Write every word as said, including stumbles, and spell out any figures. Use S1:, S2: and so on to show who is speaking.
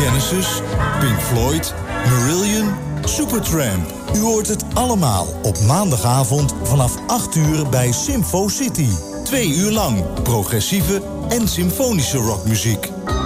S1: Genesis, Pink Floyd, Marillion, Supertramp. U hoort het allemaal op maandagavond vanaf acht uur bij Symfo City. Twee uur lang progressieve en symfonische rockmuziek.